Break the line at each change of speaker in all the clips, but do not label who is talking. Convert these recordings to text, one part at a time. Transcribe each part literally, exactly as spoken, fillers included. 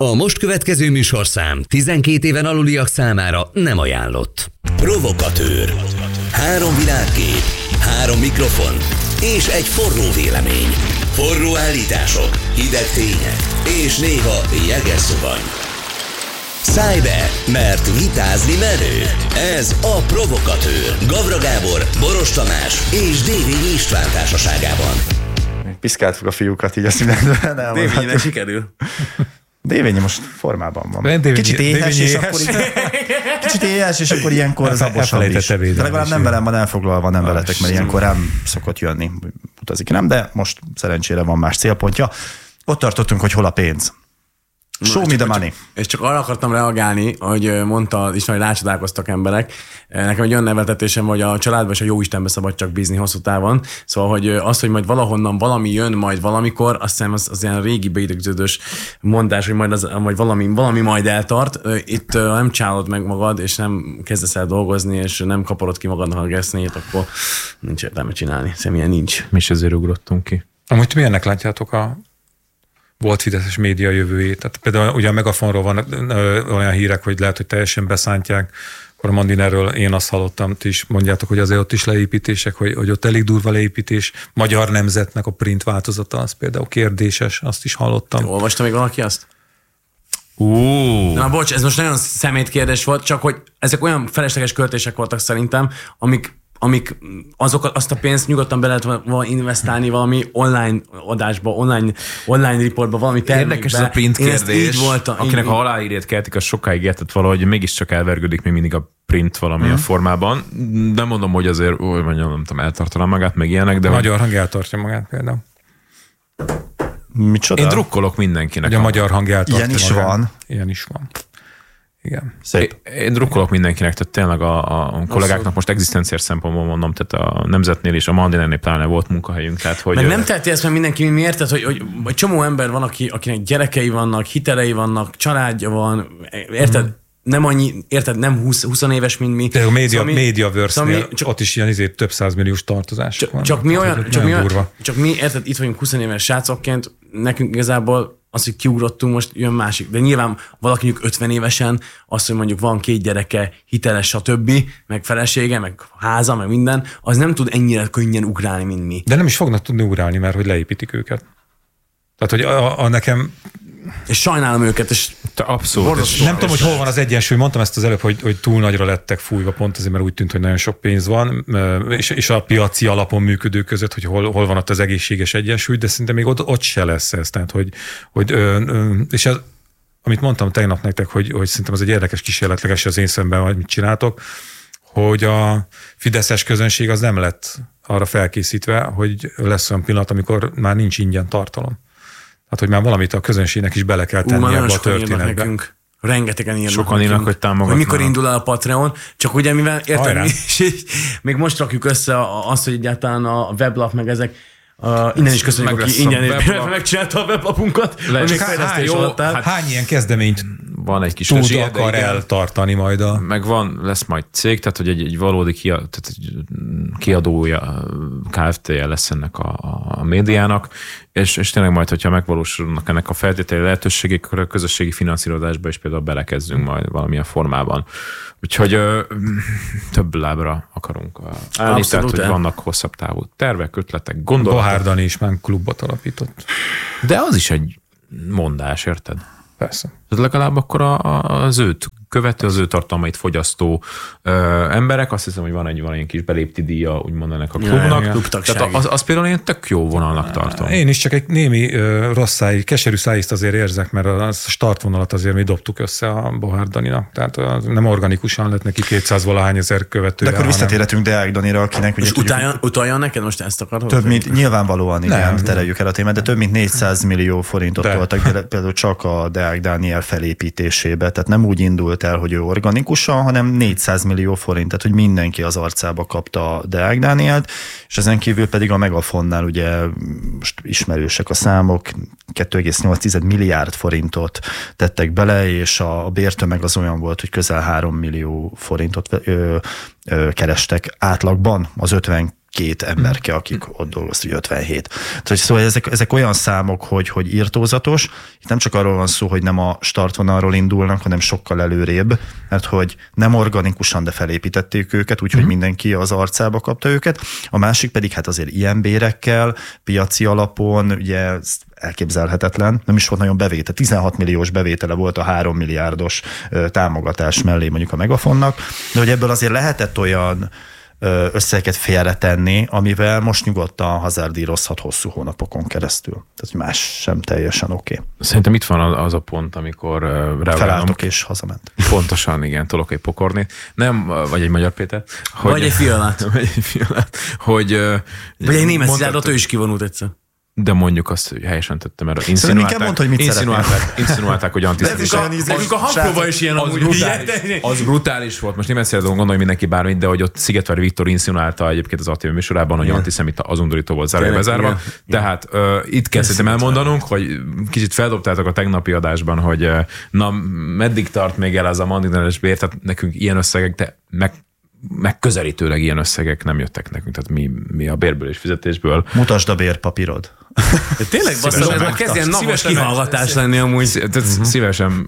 A most következő műsorszám tizenkét éven aluliak számára nem ajánlott. Provokatőr. Három világkép, három mikrofon és egy forró vélemény. Forró állítások, hideg tények és néha jeges szuvany. Szállj be, mert vitázni menő. Ez a Provokatőr. Gavra Gábor, Boros Tamás és Dévényi István társaságában.
Piszkált fog a fiúkat így a szünetben.
Dévényinek sikerül.
Dévényi most formában van.
Dévényi,
kicsit éhes,
Dévényi
és akkor így, kicsit éhes, és akkor ilyenkor zabosabb is. De legalább nem velem van elfoglalva, nem veletek, mert ilyenkor nem szokott jönni. Utazik, nem, de most szerencsére van más célpontja. Ott tartottunk, hogy hol a pénz. Show me the money.
És csak arra akartam reagálni, hogy mondta István, hogy rácsodálkoztak emberek. Nekem egy olyan neveltetésem, hogy a családban és a jóistenbe szabad csak bízni hosszú távon. Szóval, hogy az, hogy majd valahonnan valami jön majd valamikor, azt hiszem az, az ilyen régi beidegződős mondás, hogy majd, az, majd valami, valami majd eltart. Itt nem csálod meg magad, és nem kezdesz el dolgozni, és nem kaparod ki magadnak a gesznét, akkor nincs értelme csinálni. Szerintem nincs.
Mi is ezért ugrottunk ki.
Amúgy milyennek látjátok a volt fideszes média jövőjét? Tehát például ugye a Megafonról van olyan hírek, hogy lehet, hogy teljesen beszántják, akkor a Mandinerről én azt hallottam, ti is mondjátok, hogy azért ott is leépítések, hogy, hogy ott elég durva leépítés. Magyar Nemzetnek a print változata az például kérdéses, azt is hallottam.
Olvasta még valaki azt?
Uh.
Na bocs, ez most nagyon szemét kérdés volt, csak hogy ezek olyan felesleges költések voltak szerintem, amik amik azokat, azt a pénzt nyugodtan be lehet investálni valami online adásba, online, online reportba, valami termékbe.
Érdekes ez a print kérdés. Akinek a halálírét keltik, az sokáig értett valahogy, mégiscsak elvergődik még mindig a print valamilyen hmm. formában. De mondom, hogy azért, hogy mondjam, nem tudom, eltartaná magát, meg ilyenek. De
a magyar hang eltartja magát például.
Micsoda?
Én drukkolok mindenkinek.
Ugye a magyar hang eltartja
Ilyen is
magát.
van.
Ilyen is van. Igen.
Szép.
Én drukkolok mindenkinek, tehát tényleg a, a kollégáknak most egzisztenciás szempontból mondom, tehát a Nemzetnél és a Mandinernél pláne volt munkahelyünk. Tehát, hogy
meg nem teheti ezt, mert mindenki mi érted, hogy, hogy egy csomó ember van, aki, akinek gyerekei vannak, hitelei vannak, családja van, érted? Mm. Nem annyi, érted, nem húsz, húsz éves, mint mi.
De a Media,
szóval
Mediaverse-nél szóval ott is ilyen izé, több százmilliós tartozások
csak,
vannak.
Csak mi olyan, csak mi, olyan,
durva.
csak mi, érted, itt vagyunk húsz éves srácokként, nekünk igazából az, hogy kiugrottunk, most jön másik. De nyilván valakinek ötven évesen, az, hogy mondjuk van két gyereke, hiteles, stb., meg felesége, meg háza, meg minden, az nem tud ennyire könnyen ugrálni, mint mi.
De nem is fognak tudni ugrálni, mert hogy leépítik őket. Tehát, hogy a, a nekem...
És sajnálom őket, és
abszolút.
És nem tudom, hogy hol van az egyensúly. Mondtam ezt az előbb, hogy, hogy túl nagyra lettek fújva, pont azért, mert úgy tűnt, hogy nagyon sok pénz van, és, és a piaci alapon működő között, hogy hol, hol van ott az egészséges egyensúly, de szinte még ott, ott se lesz ez. Tehát, hogy, hogy, és ez, amit mondtam tegnap nektek, hogy, hogy szerintem az egy érdekes kísérletleges az én szemben, hogy mit csináltok, hogy a fideszes közönség az nem lett arra felkészítve, hogy lesz olyan pillanat, amikor már nincs ingyen tartalom. Hát, hogy már valamit a közönségnek is bele kell tenni ebbe a történetbe.
Rengetegen írnak
sokan írnak, hogy támogatnak.
Hogy mikor indul el a Patreon, csak ugye mivel érted, mi, még most rakjuk össze azt, hogy egyáltalán a weblap meg ezek, uh, innen is köszönjük, aki ingyen megcsinálta a weblapunkat.
Hány, jó, hát hány ilyen kezdeményt
van egy kis
tud
rezsie,
akar eltartani majd a...
Meg van, lesz majd cég, tehát hogy egy, egy valódi kia, tehát egy kiadója, Kft-je lesz ennek a, a médiának, és, és tényleg majd, hogyha megvalósulnak ennek a feltételi lehetőségek, akkor a közösségi finanszírozásba is például belekezdünk majd valamilyen formában. Úgyhogy ö, több lábra akarunk állni, tehát hogy vannak hosszabb távú tervek, ötletek, gondolatok.
Bohár Dani is már klubot alapított.
De az is egy mondás, érted?
Persze.
Tehát legalább akkor a, a, az őt követő, az ő tartalmait fogyasztó ö, emberek, azt hiszem, hogy van egy van ilyen kis belépti díja, úgymond ennek a klubnak. Ja, ja. Tehát az, az például én tök jó vonalnak tartom.
Én is csak egy némi uh, rossz száj, keserű szájízt azért érzek, mert a startvonalat azért mi dobtuk össze a Bohár Daninak. Tehát uh, nem organikusan lett neki kétszáz valahány ezer követője.
De akkor visszatérhetünk Deák Danira, akinek...
És utaljon, utaljon neked most ezt akarod?
Több mint, nyilvánvalóan igen, tereljük el a témát, de több mint négyszáz millió forintot
de.
toltak például csak a Deák Dániel felépítésébe. Tehát nem úgy indult el, hogy ő organikusan, hanem négyszáz millió forint, tehát hogy mindenki az arcába kapta a Deák Dánielt, és ezen kívül pedig a Megafonnál ugye most ismerősek a számok, két egész nyolc milliárd forintot tettek bele, és a bértömeg az olyan volt, hogy közel három millió forintot ö, ö, kerestek átlagban az ötven két emberke, akik ott dolgoztak, ötvenhét. Tehát, szóval ezek, ezek olyan számok, hogy, hogy irtózatos. Itt nem csak arról van szó, hogy nem a startvonalról indulnak, hanem sokkal előrébb, mert hogy nem organikusan, de felépítették őket, úgyhogy mm. mindenki az arcába kapta őket. A másik pedig hát azért ilyen bérekkel, piaci alapon, ugye elképzelhetetlen, nem is volt nagyon bevétel. tizenhat milliós bevétele volt a három milliárdos támogatás mellé mondjuk a Megafonnak, de hogy ebből azért lehetett olyan összeget félretenni, amivel most nyugodtan hazárdírozhat hosszú hónapokon keresztül. Tehát más sem teljesen oké. Okay.
Szerintem itt van az a pont, amikor reagálom.
Felálltok és hazament.
Pontosan, igen, tolok egy pokornét. Nem, vagy egy Magyar Péter.
Hogy, vagy egy fialát.
Vagy egy fialát. Hogy,
vagy egy német szilárdat, ő is kivonult egyszer.
De mondjuk azt, hogy helyesen tettem, mert
insinuálták, mondd, hogy mit
insinuálták, insinuálták, hogy antiszemitisták.
Nekünk a Hampóban is ilyen
az, brutális, az brutális volt. Most nem ezt tudom gondolni mindenki bármit, de hogy ott Szigetvári Viktor insinuálta egyébként az á té vé műsorában, hogy antiszemita, az undorító volt zárva bezárva. Tehát uh, itt kell szerintem elmondanunk, hogy kicsit feldobtátok a tegnapi adásban, hogy uh, na, meddig tart még el az a marginális bér, tehát nekünk ilyen összegek, de meg megközelítőleg ilyen összegek nem jöttek nekünk, tehát mi, mi a bérből és fizetésből.
Mutasd a bérpapírod.
De tényleg basszus, ez már kezd ilyen napos kihallgatás lenni amúgy.
Szívesen.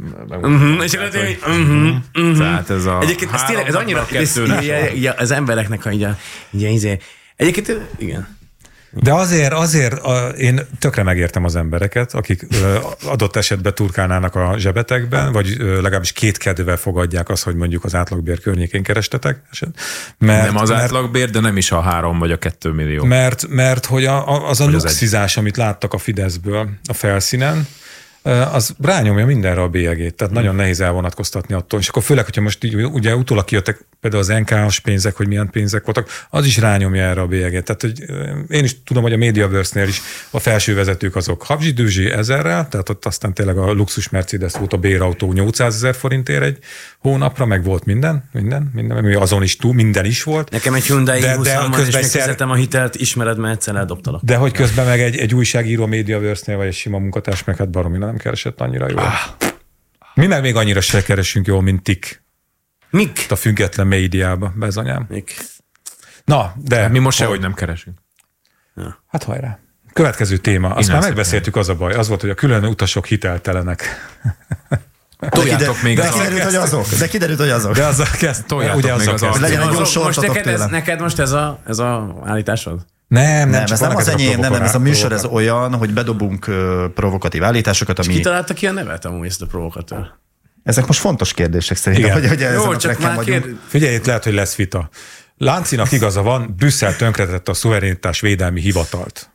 Tehát ez a egyébként ez tényleg, ez annyira, az embereknek, hogy így egyébként, igen.
De azért, azért a, én tökre megértem az embereket, akik ö, adott esetben turkálnának a zsebetekben, vagy ö, legalábbis kétkedővel fogadják azt, hogy mondjuk az átlagbér környékén kerestetek.
Mert, nem az mert, átlagbér, de nem is a három vagy a kettő millió.
Mert, mert hogy a, a, az a luxizás, amit láttak a Fideszből a felszínen, az rányomja mindenre a bélyegét, tehát nagyon nehéz elvonatkoztatni attól. És akkor főleg, hogyha most így, ugye utólag kijöttek például az en ká-os pénzek, hogy milyen pénzek voltak, az is rányomja erre a bélyegét. Tehát hogy én is tudom, hogy a Mediaverse-nél is a felső vezetők azok habzsi-dűzsi ezerrel, tehát ott aztán tényleg a luxus Mercedes volt a bérautó nyolcszázezer forintért egy hónapra, meg volt minden, minden, minden, azon is túl, minden is volt.
Nekem egy Hyundai i huszonban is megfizetem a hitelt, ismered, mert egyszer eldobtalak.
De hogy közben meg egy, egy újságíró Mediaverse-nél, vagy egy sima munkatárs, meg hát baromi nem keresett annyira jól. Ah. Mi meg még annyira se keresünk jól, mint tik.
Mik?
A független médiába, bezanyám.
Mik?
Na, de...
Mi most sehogy nem keresünk.
Ja.
Hát hajrá. Következő téma. Azt Innen már megbeszéltük, az a baj. Az volt, hogy a külön utasok hiteltelenek.
Toljátok még
de kiderült, hogy azok. De kiderült, hogy azok.
De azzal kezd.
Toljátok még azok.
Legyen egy jó sortatok tőlem.
Neked most ez a, ez a állításod?
Nem, nem,
nem ez nem az enyém, nem, nem, ez a műsor ez olyan, hogy bedobunk uh, provokatív állításokat, ami...
És ki találta ki a nevet amúgy ezt a provokatőr?
Ezek most fontos kérdések szerintem, hogy, hogy
jó, csak már kérd...
Figyelj, itt lehet, hogy lesz vita. Láncinak igaza van, Brüsszel tönkretette a szuverenitás védelmi hivatalt.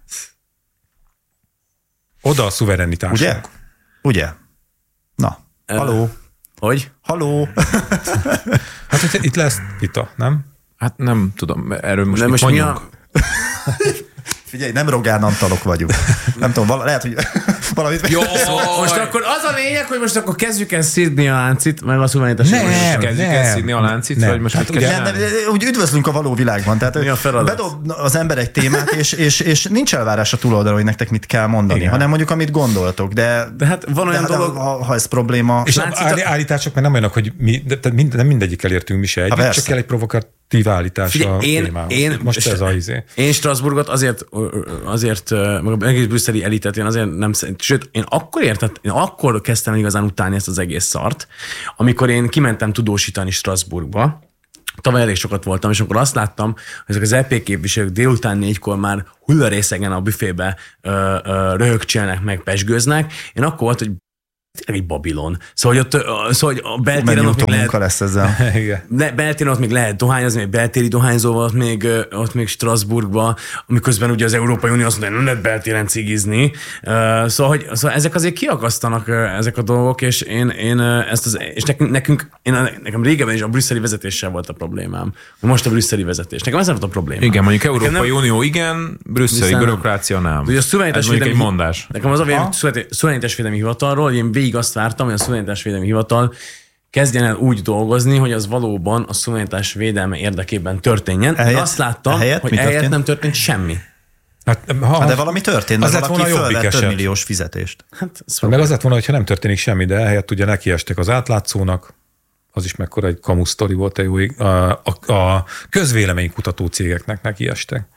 Oda a szuverenitásunk.
Ugye? Ugye? Na, uh, haló.
Hogy?
Haló.
Hát hogy itt lesz vita, nem?
Hát nem tudom, erről most
nem
mit
most
mondjunk.
Mi a...
Figyelj, nem Rogán Antalok vagyunk. Nem tudom, vala, lehet, hogy valamit...
Jó, most akkor az a lényeg, hogy most akkor kezdjük el szídni a láncit, meg a szuverenitást.
Nem, kezdjük el szídni a láncit, vagy most hát
ugye, nem, úgy üdvözlünk a való világban. Tehát
mi a feladat?
Bedob az ember egy témát, és, és, és nincs elvárás a túloldalon, hogy nektek mit kell mondani, igen, hanem mondjuk, amit gondoltok. De,
de hát van olyan
de,
dolog...
Ha, ha ez probléma...
És az állítások meg nem olyanok, hogy mi, de mind, nem mindegyik elértünk mi se együtt, csak kell egy provokatív állítás Figyelj, a én, témához. Én, most ez a izé.
Én Strasbourgot azért, azért meg egész brüsszeli elitet, én azért nem sőt, én akkor értett, én akkor kezdtem igazán utálni ezt az egész szart, amikor én kimentem tudósítani Strasbourgba, tavaly elég sokat voltam, és amikor azt láttam, hogy ezek az é pé képviselők délután négykor már hullarészegen a büfébe ö, ö, röhögcsélnek, meg pesgőznek, én akkor volt, hogy egy Babilon. Szóval, hogy, ott, szóval, hogy a beltéren ott még lehet...
lesz ezzel.
Ne, beltéren ott még lehet dohányozni, még beltéri dohányzóval ott még, ott még Strasbourgban, amiközben ugye az Európai Unió azt mondja, hogy nem lehet beltéren cigizni. Uh, szóval, hogy, szóval ezek azért kiakasztanak uh, ezek a dolgok, és én, én uh, ezt az, és nekünk, nekünk én, nekem régebben is a brüsszeli vezetéssel volt a problémám. Most a brüsszeli vezetés. Nekem ez volt a probléma.
Igen, mondjuk Európai nem... Unió igen, brüsszeli bürokrácia nem.
Ugye a szuverenitásvédelmi,
egy mondás.
Nekem az a szuverenitásvédelmi hivatalról, én végig azt vártam, hogy a szuverenitásvédelmi hivatal kezdjen el úgy dolgozni, hogy az valóban a szuverenitás védelme érdekében történjen. Eljött, azt láttam, eljött, hogy eljött nem történt semmi.
Hát, ha,
de valami történt,
az
mert valaki fölvett több milliós fizetést.
Hát,
szóval meg az lett volna, hogyha nem történik semmi, de ehelyett ugye nekiestek az átlátszónak, az is mekkora egy kamusztori volt, a, a, a közvéleménykutató cégeknek nekiestek.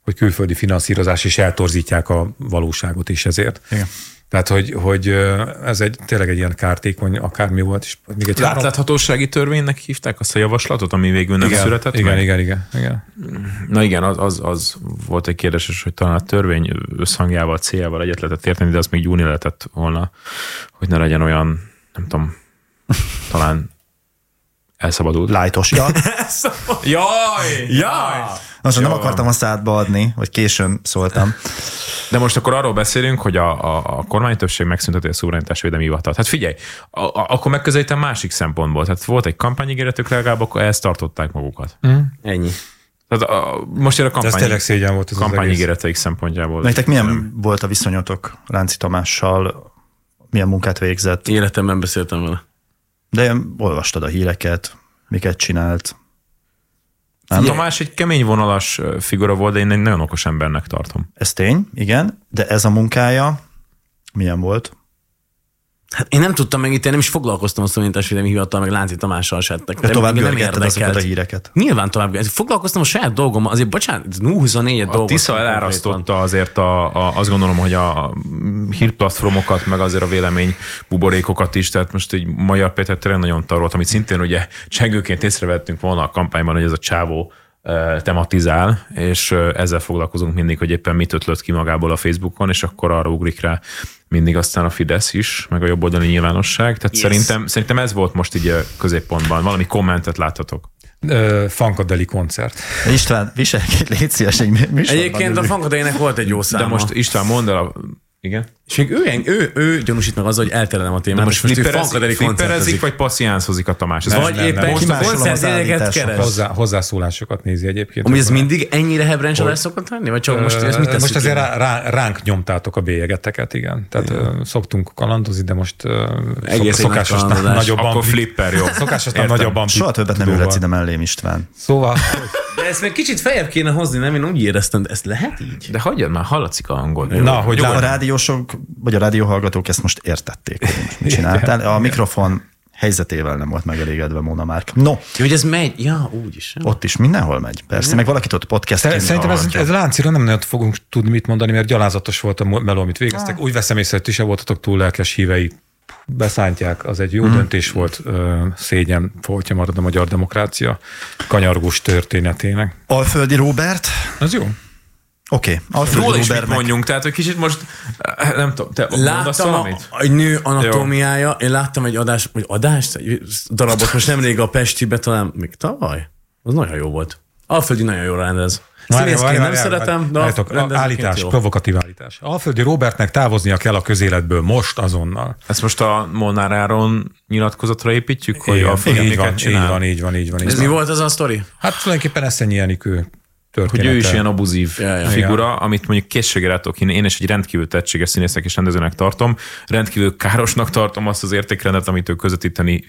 hogy külföldi finanszírozás is eltorzítják a valóságot is ezért.
Igen.
Tehát, hogy, hogy ez egy, tényleg egy ilyen kártékony akármi volt. És még egy
átláthatósági törvénynek hívták azt a javaslatot, ami végül nem
igen,
született
igen,
meg?
Igen, igen, igen.
Na igen, az, az, az volt egy kérdéses, hogy talán a törvény összhangjával, céljával egyet lehetett érteni, de azt még júni lehetett volna, hogy ne legyen olyan, nem tudom, talán elszabadult.
Lájtos. Ja.
Jaj! Jaj!
Most nem akartam azt átbaadni, vagy későn szóltam.
De most akkor arról beszélünk, hogy a, a, a kormány többség megszünteti a szuverenitásvédelmi hivatalt. Hát figyelj, a, a, akkor megközelítem másik szempontból. Tehát volt egy kampányígéretük, legalább akkor ezt tartották magukat.
Mm. Ennyi.
Tehát a, most a kampány,
ez tényleg szégyen volt ez
kampányígéreteik szempontjából.
Nektek milyen nem. volt a viszonyotok Lánci Tamással? Milyen munkát végzett?
Életemben beszéltem vele.
De olvastad a híreket, miket csinált.
Nem? Tamás egy kemény vonalas figura volt, de én egy nagyon okos embernek tartom.
Ez tény, igen, de ez a munkája milyen volt?
Hát én nem tudtam meg, itt én nem is foglalkoztam a szuverenitásvédelmi hivatal, meg Lánci Tamással se.
De tovább görgetted azokat a híreket.
Nyilván tovább. Foglalkoztam a saját dolgommal, azért bocsánat, nulla huszonnégyet dolgoztam.
A Tisza elárasztotta azért a, a, azt gondolom, hogy a hírplatformokat, meg azért a vélemény buborékokat is, tehát most egy Magyar Péter tényleg nagyon tarolt, amit szintén ugye csengőként észrevettünk volna a kampányban, hogy ez a csávó tematizál, és ezzel foglalkozunk mindig, hogy éppen mit ötlött ki magából a Facebookon, és akkor arra ugrik rá mindig aztán a Fidesz is, meg a jobboldali nyilvánosság. Tehát yes. szerintem, szerintem ez volt most így a középpontban. Valami kommentet láthatok.
Funkadeli koncert.
István, viselkedj, légy szíves egy műsorban.
Egyébként a Funkadelinek volt egy jó száma.
De most István, mondd el a... Igen?
És még ő, ő, ő gyanúsít meg azzal, hogy elterelem a témát.
Most flipperezik, vagy passziánszhozik a Tamás?
Nem, vagy nem, éppen most a koncertjegyeket keres.
Hozzá, hozzászólásokat nézi egyébként.
Ami ez mindig ennyire hebrencsodás szokott lenni? Vagy csak most, ezt mit
most azért rá, ránk nyomtátok a bélyegeteket, igen. Tehát ja. szoktunk kalandozni, de most
egész
szokásosnál nagyobb
Akkor flipper, jó.
Szokásosnál nagyobb ampli.
Soha többet nem ülhetsz ide mellém, István.
Szóval...
De ezt még kicsit feljebb kéne hozni, nem? Én úgy éreztem, de ezt lehet így?
De hagyjad már, hallatszik a hangod.
Na, hogy a rádiósok, vagy a rádióhallgatók ezt most értették, hogy most mit csináltál. A mikrofon helyzetével nem volt megelégedve Móna Márk. No.
Jó, hogy ez megy? Ja, úgy is.
Ott is mindenhol megy, persze. Meg valakit ott podcastként.
Szerintem ez, ez Láncira nem nagyon fogunk tudni mit mondani, mert gyalázatos volt a meló, amit végeztek. Úgy veszem észre, hogy ti se voltatok túl lelkes hívei. Beszántják, az egy jó hmm. döntés volt, szégyen foltja marad a magyar demokrácia kanyargós történetének.
Alföldi Róbert.
Az jó.
Oké. Okay.
Róla is mit mondjunk, tehát hogy kicsit most, nem tudom, te
láttam a, egy nő anatómiája, én láttam egy adás, vagy adást, egy darabot, most nemrég a Pestibe, talán még tavaly, az nagyon jó volt. Alföldi nagyon jól rendez. Színészként nem szeretem, de
állítás, provokatív állítás. Alföldi Róbertnek távoznia kell a közéletből most, azonnal.
Ezt most a Molnár Áron nyilatkozatra építjük, hogy
igen,
Alföldi
így
miket
van,
csinál?
Így van, így van, így van.
Ez
így
mi
van.
volt az a sztori?
Hát tulajdonképpen Eszenyi Enikő története.
Hogy ő is ilyen abuzív
ja, ja.
figura,
ja.
amit mondjuk készséggel látok, én is egy rendkívül tehetséges színésznek és rendezőnek tartom, rendkívül károsnak tartom azt az értékrendet, amit ő közvetíteni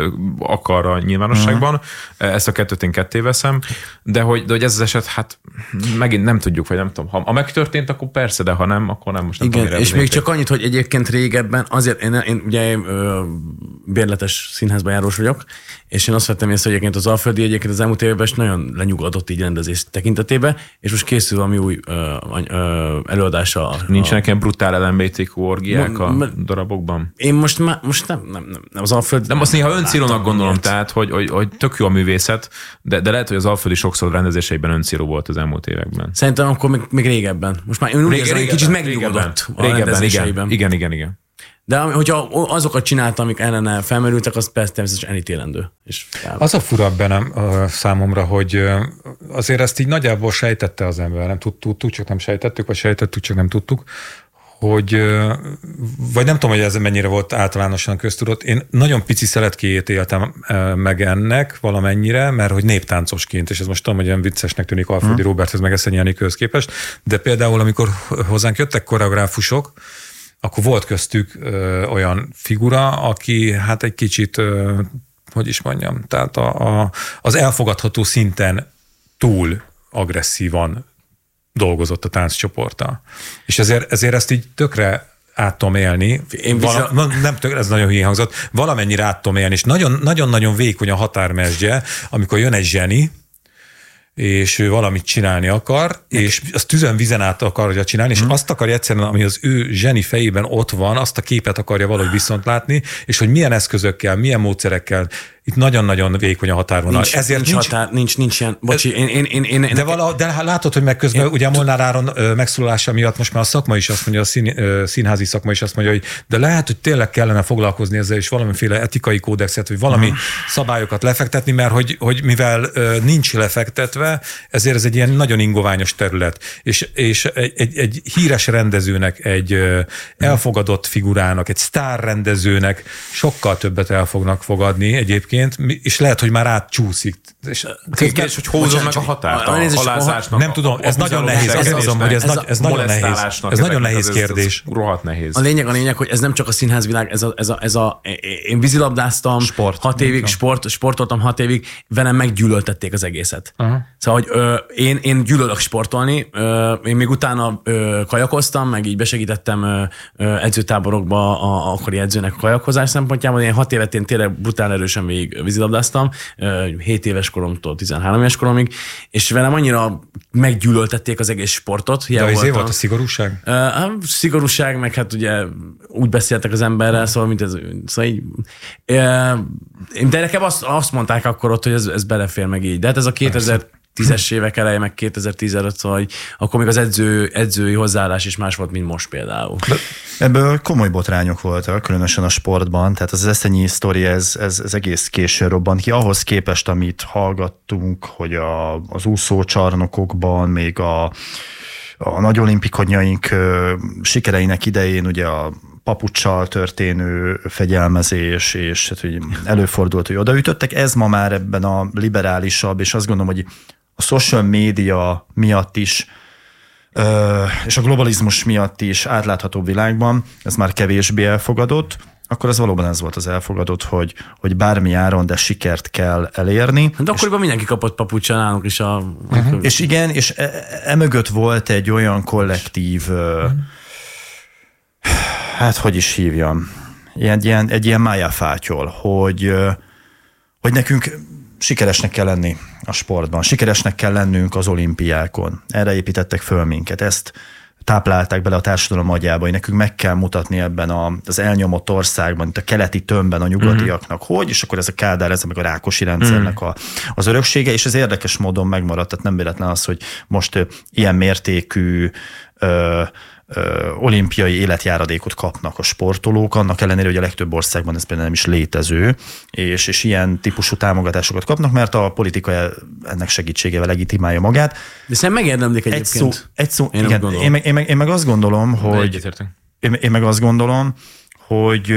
akar a nyilvánosságban. Uh-huh. Ezt a kettőt én ketté veszem, de hogy, de hogy ez az eset, hát megint nem tudjuk, vagy nem tudom. Ha, ha megtörtént, akkor persze, de ha nem, akkor nem. Most nem
igen,
tudom,
és még csak annyit, hogy egyébként régebben, azért én, én ugye én, ö, bérletes színházba járós vagyok, és én azt vettem észre, hogy egyébként az Alföldi egyébként az elmúlt években is nagyon lenyugodott így rendezés tekintetében, és most készül valami új ö, ö, előadása.
Nincsenek ilyen brutál el em bé té kú orgiák a darabokban?
Én most, má, most nem, nem, nem, nem az Alföldi...
Nem, azt néha öncélónak gondolom, tehát, hogy, hogy, hogy tök jó a művészet, de, de lehet, hogy az Alföldi sokszor rendezéseiben öncélú volt az elmúlt években.
Szerintem akkor még, még régebben. Most már én úgy érzem, hogy kicsit megnyugodott a rendezéseiben.
Igen, igen, igen.
De hogyha azokat csináltam, amik ellene felmerültek, az persze természetesen elítélendő. És
az a fura bennem uh, számomra, hogy uh, azért ezt így nagyjából sejtette az ember, nem tudtuk, csak nem sejtettük, vagy sejtettük, csak nem tudtuk, hogy, uh, vagy nem tudom, hogy ez mennyire volt általánosan köztudott. Én nagyon pici szeletkéjét éltem uh, meg ennek valamennyire, mert hogy néptáncosként, és ez most tudom, hogy olyan viccesnek tűnik Alföldi hmm. Róberthez, meg Eszenyi Enikőhöz képest, de például amikor hozzánk jöttek koreográfusok, akkor volt köztük ö, olyan figura, aki hát egy kicsit, ö, hogy is mondjam, tehát a, a, az elfogadható szinten túl agresszívan dolgozott a tánccsoporttal. És ezért, ezért ezt így tökre át tudom élni. Én Vala, viszont... Nem tökre, ez nagyon hülye hangzott. Valamennyire át tudom élni, és nagyon-nagyon vékony a határmesdje, amikor jön egy zseni, és ő valamit csinálni akar, Nek. és azt tüzön vizen át akarja csinálni, és hmm. azt akarja egyszerűen, ami az ő zseni fejében ott van, azt a képet akarja valahogy viszont látni, és hogy milyen eszközökkel, milyen módszerekkel, itt nagyon-nagyon vékony a határvonal.
Nincs,
Ezért
nincs, nincs határ, nincs, nincs ilyen, bocsi, én, én, én, én,
de, vala, de látod, hogy meg közben, én, ugye Molnár Áron megszólalása miatt most már a szakma is azt mondja, a szín, színházi szakma is azt mondja, hogy de lehet, hogy tényleg kellene foglalkozni ezzel, és valamiféle etikai kódexet, vagy valami hmm. szabályokat lefektetni, mert hogy, hogy mivel nincs lefektetve, ezért ez egy ilyen nagyon ingoványos terület. És, és egy, egy, egy híres rendezőnek, egy elfogadott figurának, egy sztárrendezőnek sokkal többet el fognak fogadni egyébként, és lehet, hogy már átcsúszik. És
kérdés, hogy hozom meg a határt a, a halázásnak.
Nem tudom, ez nagyon nehéz. Azt mondom, hogy ez, ez nagyon nehéz. Ez nagyon nehéz kérdés.
Rohadt nehéz.
A lényeg, a lényeg, hogy ez nem csak a színházvilág, ez a, ez a, ez a én vízilabdáztam sport. hat évig, sport, sportoltam hat évig, velem meggyűlöltették az egészet. Uh-huh. Szóval, hogy ö, én, én gyűlölök sportolni, ö, én még utána ö, kajakoztam, meg így besegítettem ö, ö, edzőtáborokba a, a akkori edzőnek a kajakozás szempontjából. Én hat évet én tényleg brutál erősen végig vízilabdáztam, hét éves koromtól tizenhárom éves koromig, és velem annyira meggyűlöltették az egész sportot.
De az volt a szigorúság?
Uh, szigorúság, meg hát ugye úgy beszéltek az emberrel, szóval, mint ez, szóval így, uh, de nekem azt, azt mondták akkor ott, hogy ez, ez belefér meg így. De hát ez a kétezer-tízes évek eleje, meg kétezer-tizenöt, szóval, hogy akkor még az edző, edzői hozzáállás is más volt, mint most például.
De ebből komoly botrányok voltak, különösen a sportban, tehát az Esztergyi sztori, ez, ez, ez egész későn robbant ki, ahhoz képest, amit hallgattunk, hogy a, az úszócsarnokokban, még a, a nagy olimpikonyaink sikereinek idején ugye a papuccsal történő fegyelmezés, és hát, hogy előfordult, hogy odaütöttek. Ez ma már ebben a liberálisabb, és azt gondolom, hogy a social media miatt is, és a globalizmus miatt is átlátható világban ez már kevésbé elfogadott, akkor ez valóban ez volt az elfogadott, hogy, hogy bármi áron, de sikert kell elérni.
De akkoriban mindenki kapott papuccsal, nálunk is a...
Uh-huh. És igen, és emögött e volt egy olyan kollektív... Uh-huh. Hát, hogy is hívjam, egy ilyen, egy ilyen májáfátyol, hogy, hogy nekünk sikeresnek kell lenni a sportban, sikeresnek kell lennünk az olimpiákon. Erre építettek föl minket, ezt táplálták bele a társadalom agyába, hogy nekünk meg kell mutatni ebben a, az elnyomott országban, itt a keleti tömbben a nyugatiaknak, mm-hmm. hogy, és akkor ez a Kádár, ez meg a Rákosi rendszernek a, az öröksége, és ez érdekes módon megmaradt, tehát nem véletlen az, hogy most ö, ilyen mértékű ö, Ö, olimpiai életjáradékot kapnak a sportolók, annak ellenére, hogy a legtöbb országban ez például nem is létező, és, és ilyen típusú támogatásokat kapnak, mert a politika ennek segítségével legitimálja magát.
De szerintem megérdemlik egyébként.
Egy szó, egy szó én, igen, én, meg, én, meg, én meg azt gondolom, hogy én, én meg azt gondolom, hogy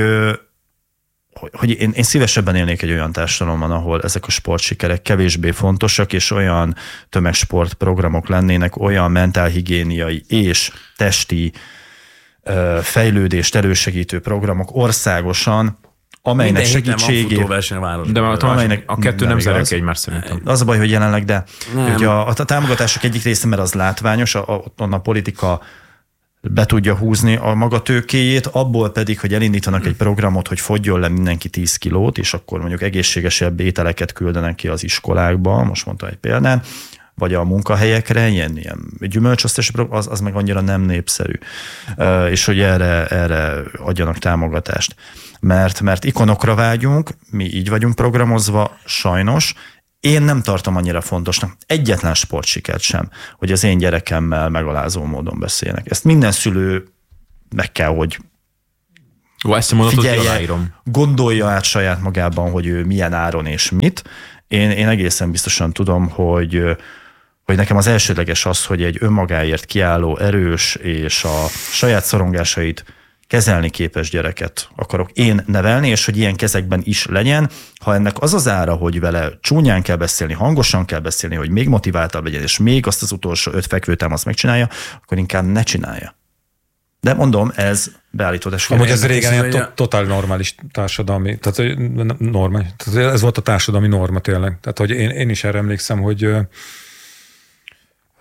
hogy én, én szívesebben élnék egy olyan társadalomban, ahol ezek a sportsikerek kevésbé fontosak, és olyan tömegsportprogramok lennének, olyan mentálhigiéniai és testi ö, fejlődést elősegítő programok országosan, amelynek segítségével...
De amelynek, a kettő nem zárja ki egymást szerintem.
Az a baj, hogy jelenleg, de ugye a, a támogatások egyik része, mert az látványos, a, a, a politika be tudja húzni a maga tőkéjét, abból pedig, hogy elindítanak egy programot, hogy fogjon le mindenki tíz kilót, és akkor mondjuk egészségesebb ételeket küldenek ki az iskolákba, most mondtam egy példát, vagy a munkahelyekre, ilyen, ilyen gyümölcsosztási program, az, az meg annyira nem népszerű. Uh, és hogy erre, erre adjanak támogatást. Mert, mert ikonokra vágyunk, mi így vagyunk programozva, sajnos. Én nem tartom annyira fontosnak, egyetlen sportsikert sem, hogy az én gyerekemmel megalázó módon beszélnek. Ezt minden szülő meg kell, hogy
Ó, ezt mondatot, figyelje,
gondolja át saját magában, hogy ő milyen áron és mit. Én, én egészen biztosan tudom, hogy, hogy nekem az elsődleges az, hogy egy önmagáért kiálló, erős és a saját szorongásait kezelni képes gyereket akarok én nevelni, és hogy ilyen kezekben is legyen. Ha ennek az az ára, hogy vele csúnyán kell beszélni, hangosan kell beszélni, hogy még motiváltabb legyen, és még azt az utolsó öt fekvőtámaszt megcsinálja, akkor inkább ne csinálja. De mondom, ez beállítódás.
Amúgy ez régen ilyen to- totál normális társadalmi, tehát normális, tehát ez volt a társadalmi norma tényleg. Tehát hogy én, én is erre emlékszem, hogy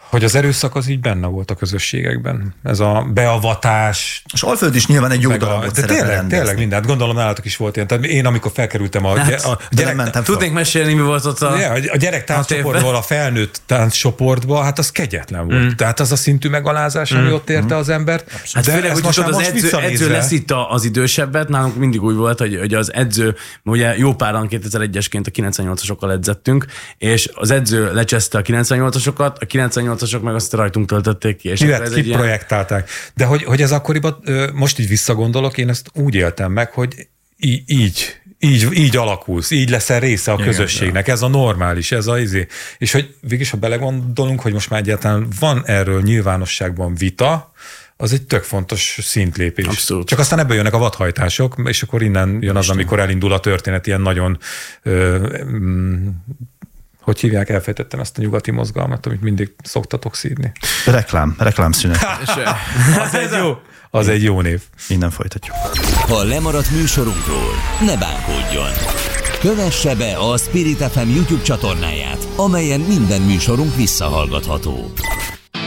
hogy az erőszak az így benne volt a közösségekben. Ez a beavatás.
És Alföld is nyilván egy jó darabot
de
szeretne
tényleg,
rendezni.
tényleg mindent. Gondolom nálatok is volt ilyen. Tehát én amikor felkerültem a,
Hát,
a
gyerek, mentem
tudnék mesélni, mi volt ott a...
Ja, a gyerek tánccsoportból a felnőtt tánccsoportba, hát az kegyetlen volt. Mm. Tehát az a szintű megalázás, ami mm. ott érte az embert.
Hát főleg, hogy most az edző, edző lesz itt az idősebbet, nálunk mindig úgy volt, hogy, hogy az edző, ugye jó páran kétezer-egyesként a kilencvennyolcasokkal edzettünk, és az edző lecseszte a kilencvennyolcasokat, a kilencvennyolcasok meg azt rajtunk töltötték ki. És
Kivet, kiprojektálták. Ilyen... De hogy, hogy ez akkoriban, most így visszagondolok, én ezt úgy éltem meg, hogy így, így Így, így alakulsz, így leszel része a közösségnek, ez a normális, ez a izé. És hogy végig, ha belegondolunk, hogy most már egyáltalán van erről nyilvánosságban vita, az egy tök fontos szintlépés.
Abszolút.
Csak aztán ebből jönnek a vadhajtások, és akkor innen jön az, amikor elindul a történet ilyen nagyon... Ö, mm, hogy hívják, elfejtettem ezt a nyugati mozgalmat, amit mindig szoktatok szídni.
Reklám, reklámszünet.
Az egy jó, az egy jó név.
Innen folytatjuk.
Ha lemaradt műsorunkról, ne bánkódjon. Kövesse be a Spirit ef em YouTube csatornáját, amelyen minden műsorunk visszahallgatható.